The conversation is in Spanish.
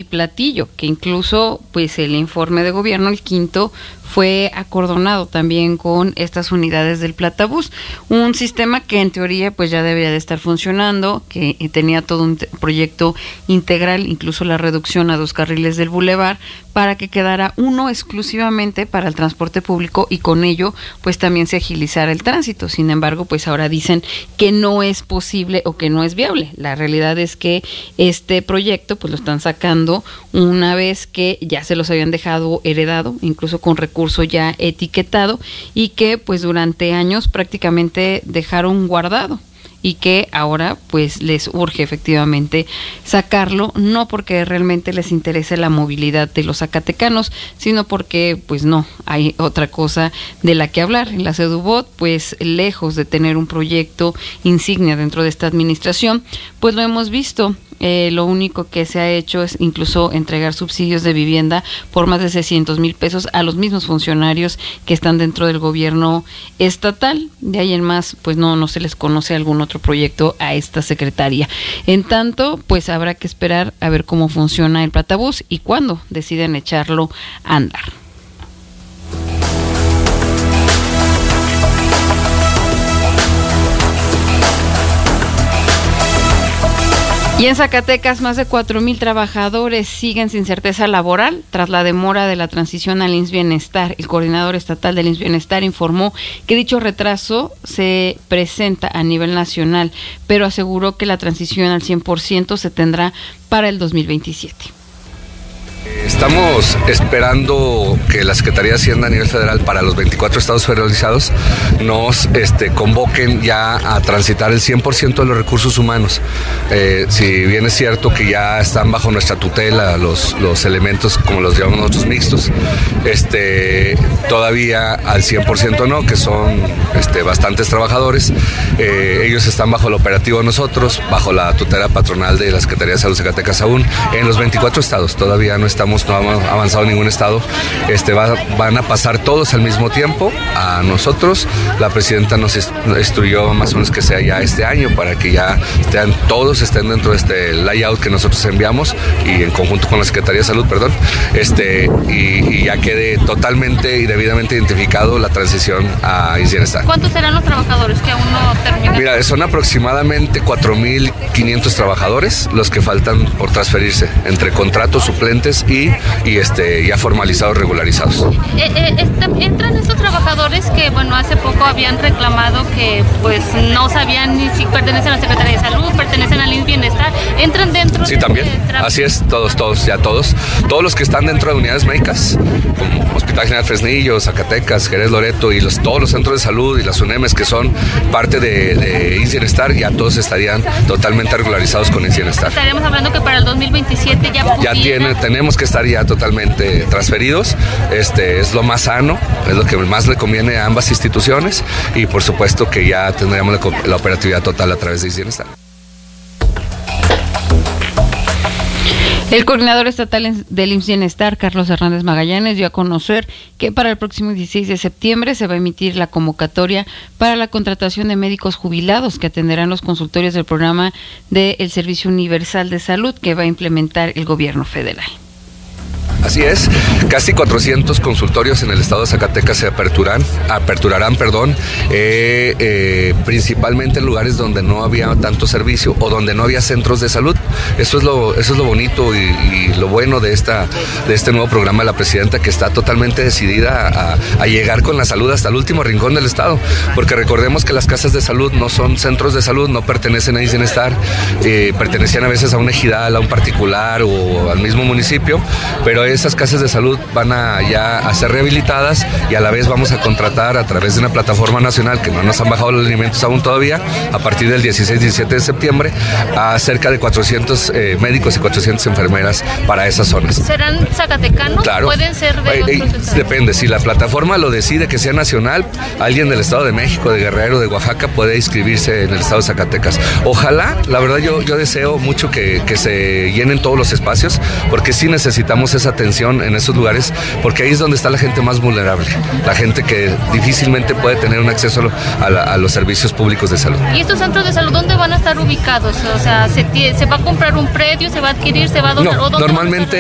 platillo, que incluso pues el informe de gobierno, el quinto, fue acordonado también con estas unidades del Platabús, un sistema que en teoría pues ya debería de estar funcionando, que tenía todo un proyecto integral, incluso la reducción a 2 carriles del bulevar, para que quedara uno exclusivamente para el transporte público y con ello pues también se agilizara el tránsito. Sin embargo, pues ahora dicen que no es posible o que no es viable. La realidad es que este proyecto pues lo están sacando una vez que ya se los habían dejado heredado, incluso con recurso ya etiquetado, y que pues durante años prácticamente dejaron guardado y que ahora pues les urge efectivamente sacarlo, no porque realmente les interese la movilidad de los zacatecanos, sino porque pues no hay otra cosa de la que hablar. En la Sedubot, pues lejos de tener un proyecto insignia dentro de esta administración, pues lo hemos visto. Lo único que se ha hecho es incluso entregar subsidios de vivienda por más de 600,000 pesos a los mismos funcionarios que están dentro del gobierno estatal. De ahí en más, pues no se les conoce algún otro proyecto a esta secretaría. En tanto, pues habrá que esperar a ver cómo funciona el Platabús y cuándo deciden echarlo a andar. Y en Zacatecas, más de 4,000 trabajadores siguen sin certeza laboral tras la demora de la transición al IMSS Bienestar. El coordinador estatal del IMSS Bienestar informó que dicho retraso se presenta a nivel nacional, pero aseguró que la transición al 100% se tendrá para el 2027. Estamos esperando que la Secretaría de Hacienda a nivel federal para los 24 estados federalizados nos convoquen ya a transitar el 100% de los recursos humanos. Si bien es cierto que ya están bajo nuestra tutela los elementos, como los llamamos nosotros, mixtos, todavía al 100% no, que son bastantes trabajadores. Ellos están bajo el operativo de nosotros, bajo la tutela patronal de la Secretaría de Salud Zacatecas aún, en los 24 estados. Todavía no hemos avanzado en ningún estado. Van a pasar todos al mismo tiempo a nosotros. La presidenta nos instruyó más o menos que sea ya este año para que ya todos estén dentro de este layout que nosotros enviamos y en conjunto con la Secretaría de Salud, y ya quede totalmente y debidamente identificado la transición a IMSS Bienestar. ¿Cuántos serán los trabajadores que aún no terminan? Mira, son aproximadamente 4,500 trabajadores los que faltan por transferirse entre contratos, suplentes y ya formalizados, regularizados. Entran estos trabajadores que, hace poco habían reclamado que pues no sabían ni si pertenecen a la Secretaría de Salud, pertenecen al IMSS Bienestar, entran dentro. Sí, también, así es, todos los que están dentro de unidades médicas, como Hospital General Fresnillo, Zacatecas, Jerez, Loreto y todos los centros de salud y las UNEMES que son parte de IMSS Bienestar, ya todos estarían totalmente regularizados con IMSS Bienestar. Estaremos hablando que para el 2027 tenemos que estar ya totalmente transferidos. Es lo más sano, es lo que más le conviene a ambas instituciones y por supuesto que ya tendríamos la operatividad total a través de IMSS Bienestar. El coordinador estatal del IMSS Bienestar, Carlos Hernández Magallanes, dio a conocer que para el próximo 16 de septiembre se va a emitir la convocatoria para la contratación de médicos jubilados que atenderán los consultorios del programa del Servicio Universal de Salud que va a implementar el gobierno federal. Así es, casi 400 consultorios en el estado de Zacatecas se aperturarán, principalmente en lugares donde no había tanto servicio o donde no había centros de salud. Eso es lo bonito y lo bueno de este nuevo programa de la presidenta, que está totalmente decidida a llegar con la salud hasta el último rincón del estado, porque recordemos que las casas de salud no son centros de salud, no pertenecen a IMSS Bienestar, pertenecían a veces a una ejidal, a un particular o al mismo municipio, pero esas casas de salud van ya a ser rehabilitadas y a la vez vamos a contratar a través de una plataforma nacional que no nos han bajado los lineamientos aún todavía, a partir del 16-17 de septiembre, a cerca de 400 médicos y 400 enfermeras para esas zonas. ¿Serán zacatecanos? Claro. ¿Pueden ser de otros estados? Depende, si la plataforma lo decide que sea nacional, alguien del Estado de México, de Guerrero, de Oaxaca puede inscribirse en el estado de Zacatecas. Ojalá, la verdad yo deseo mucho que se llenen todos los espacios, porque sí necesitamos esa atención en esos lugares, porque ahí es donde está la gente más vulnerable, la gente que difícilmente puede tener un acceso a los servicios públicos de salud. ¿Y estos centros de salud dónde van a estar ubicados? O sea, ¿se va a comprar un predio, se va a adquirir, se va a donar? No, normalmente